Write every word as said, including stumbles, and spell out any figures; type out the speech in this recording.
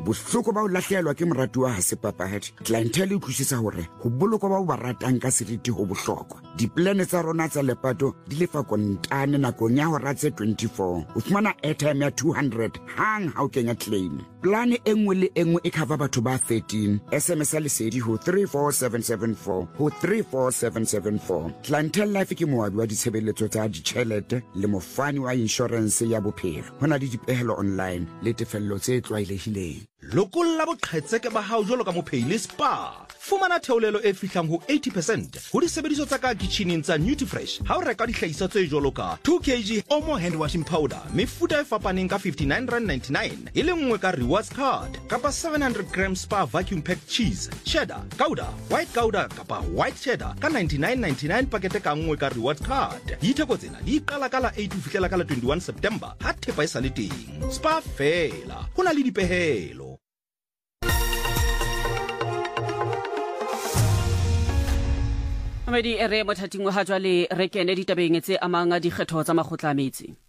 bohloko ba o lahlehelwa ke moratuwa ha se papadi. Clientele e utlwisisa hore ho bolokwa ba o ba ratang ka seriti ho bohlokwa. Diplane tsa rona tsa lepato di lefa kontane nakong ya hora tse twenty-four. O fumana airtime ya two hundred hang ha o kenya claim. Plane e nngwe le e nngwe e cover batho ba thirteen. S M S ya lesedi ho three four seven seven four ho three four seven seven four. Clientele Life ke moabi wa ditshebeletso tsa ditjhelete le mofani wa insurance ya bophelo. Hona le dipehelo online le tefello tse tlwaelehileng. Lokolla boqhetseke ba hao jwalo ka mophei le spa. Fumana theolelo e fihlang ho eighty percent ho disebediswa tsa ka kitcheneng tsa Nutrifresh ha o reka dihlahiswa tse jwalo ka two kilograms Omo hand washing powder mefuta e fapaneng ka fifty-nine rand ninety-nine e le nngwe ka rewards card kapa seven hundred grams Spa vacuum packed cheese, cheddar, gouda, white gouda kapa white cheddar ka ninety-nine ninety-nine pakete ka nngwe ka rewards card. Ditheko tsena di qala ka la eight ho fihlela ka la twenty-one September ha thepa e sa le teng. Spa fela hona le dipehelo. Mamedi ere mothating wa ha jwale re kene ditabeng tse amang dikgetho tsa makgotla a metsi.